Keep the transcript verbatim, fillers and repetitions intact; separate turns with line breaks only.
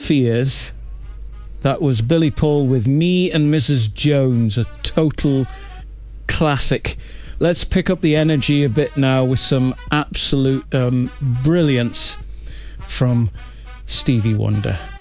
Fears. That was Billy Paul with Me and Missus Jones, a total classic. Let's pick up the energy a bit now with some absolute um, brilliance from Stevie Wonder.